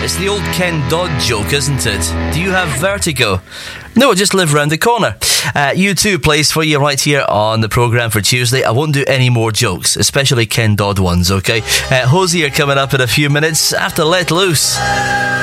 It's the old Ken Dodd joke, isn't it? Do you have vertigo? No, just live round the corner. U2 plays for you right here on the programme for Tuesday. I won't do any more jokes, especially Ken Dodd ones, okay? Hosier coming up in a few minutes after Let Loose.